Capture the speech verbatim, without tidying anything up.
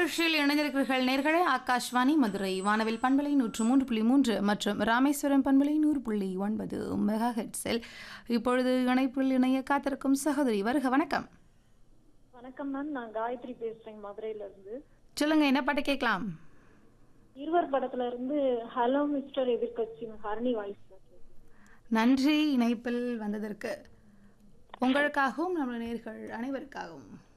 நிகழ்ச்சியில் இணைந்திருக்கிறீர்கள் நேர்களே. ஆகாஷ்வாணி மதுரை வானவில் பண்பலை நூற்று மூன்று புள்ளி மூன்று மற்றும் ராமேஸ்வரம் பண்பலை நூறு புள்ளி ஒன்பது மெகா ஹெட்ஸில் இப்பொழுது இணைப்பில் இணைய காத்திருக்கும் சகோதரி வருக. வணக்கம். வணக்கம் மேம், நான் காயத்ரி பேசுறேன் மதுரையில இருந்து. சொல்லுங்க, என்ன பாட்டு கேட்கலாம்? இருவர் படத்துல இருந்து ஹலோ மிஸ்டர் எதிர்கட்சி ஹரணி வாய்ஸ். நன்றி இணைப்பில் வந்ததற்கு. உங்களுக்காகவும் நம்ம நேர்கள் அனைவருக்காகவும்.